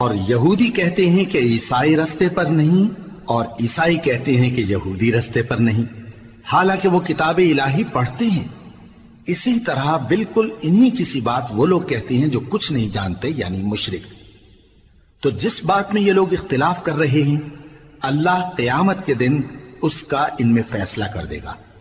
और यहूदी कहते हैं कि ईसाई रास्ते पर नहीं, और ईसाई कहते हैं कि यहूदी रास्ते पर नहीं, हालांकि वो किताबे इलाही पढ़ते हैं। इसी तरह बिल्कुल इन्हीं किसी बात वो लोग कहते हैं जो कुछ नहीं जानते, यानी मुशरिक। तो जिस बात में ये लोग इख्तिलाफ कर रहे हैं, अल्लाह क़यामत के दिन उसका इनमें फैसला कर देगा।